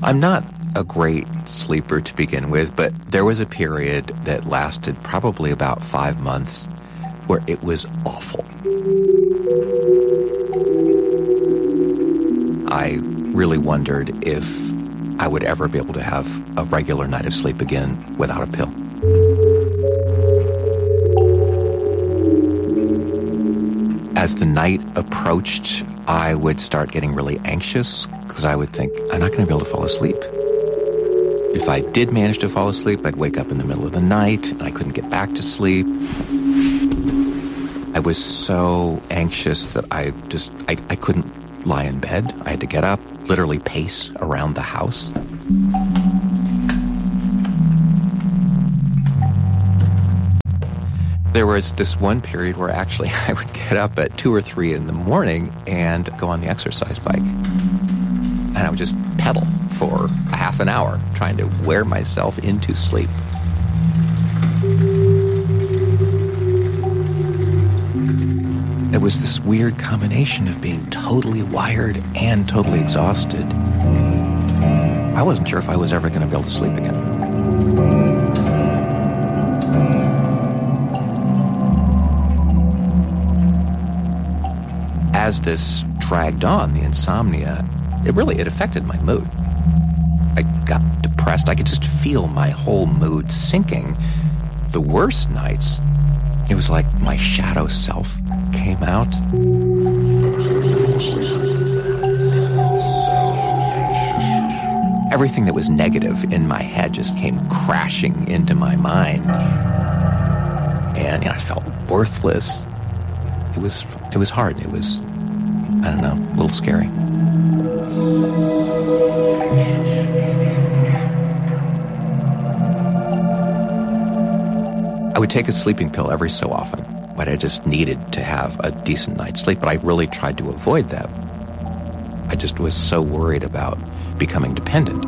I'm not a great sleeper to begin with, but there was a period that lasted probably about 5 months where it was awful. I really wondered if I would ever be able to have a regular night of sleep again without a pill. As the night approached, I would start getting really anxious because I would think, I'm not going to be able to fall asleep. If I did manage to fall asleep, I'd wake up in the middle of the night and I couldn't get back to sleep. I was so anxious that I couldn't lie in bed. I had to get up, literally pace around the house. There was this one period where actually I would get up at 2 or 3 in the morning and go on the exercise bike. And I would just pedal for a half an hour, trying to wear myself into sleep. It was this weird combination of being totally wired and totally exhausted. I wasn't sure if I was ever going to be able to sleep again. As this dragged on, the insomnia, it affected my mood. I got depressed. I could just feel my whole mood sinking. The worst nights, it was like my shadow self came out. Everything that was negative in my head just came crashing into my mind. And I felt worthless. It was hard. It was, I don't know, a little scary. I would take a sleeping pill every so often, but I just needed to have a decent night's sleep, but I really tried to avoid that. I just was so worried about becoming dependent.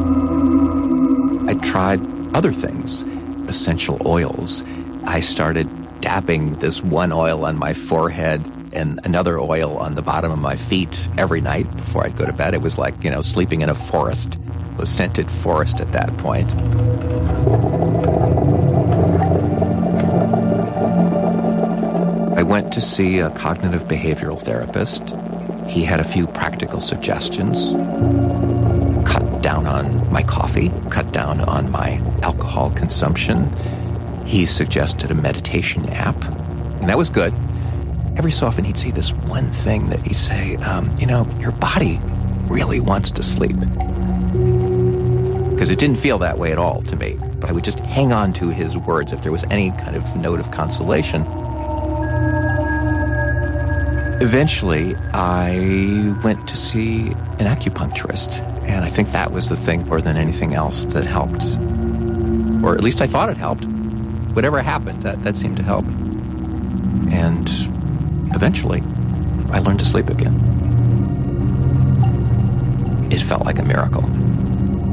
I tried other things, essential oils. I started dabbing this one oil on my forehead and another oil on the bottom of my feet every night before I'd go to bed. It was like, sleeping in a forest, a scented forest at that point. I went to see a cognitive behavioral therapist. He had a few practical suggestions. Cut down on my coffee, cut down on my alcohol consumption. He suggested a meditation app, and that was good. Every so often he'd say this one thing that he'd say, your body really wants to sleep. Because it didn't feel that way at all to me, but I would just hang on to his words if there was any kind of note of consolation. Eventually, I went to see an acupuncturist, and I think that was the thing more than anything else that helped. Or at least I thought it helped. Whatever happened, that seemed to help. And eventually, I learned to sleep again. It felt like a miracle.